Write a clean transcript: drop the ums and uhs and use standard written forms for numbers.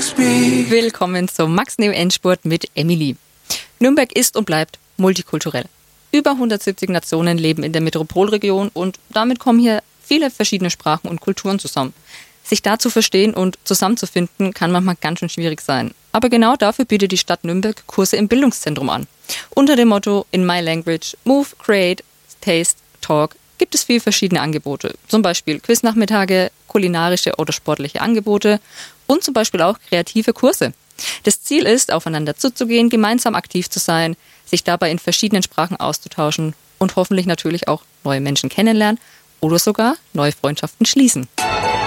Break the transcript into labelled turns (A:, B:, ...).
A: Willkommen zum Max Neo Endspurt mit Emily. Nürnberg ist und bleibt multikulturell. Über 170 Nationen leben in der Metropolregion und damit kommen hier viele verschiedene Sprachen und Kulturen zusammen. Sich da zu verstehen und zusammenzufinden, kann manchmal ganz schön schwierig sein. Aber genau dafür bietet die Stadt Nürnberg Kurse im Bildungszentrum an. Unter dem Motto In My Language, Move, Create, Taste, Talk gibt es viele verschiedene Angebote. Zum Beispiel Quiznachmittage, kulinarische oder sportliche Angebote und zum Beispiel auch kreative Kurse. Das Ziel ist, aufeinander zuzugehen, gemeinsam aktiv zu sein, sich dabei in verschiedenen Sprachen auszutauschen und hoffentlich natürlich auch neue Menschen kennenlernen oder sogar neue Freundschaften schließen.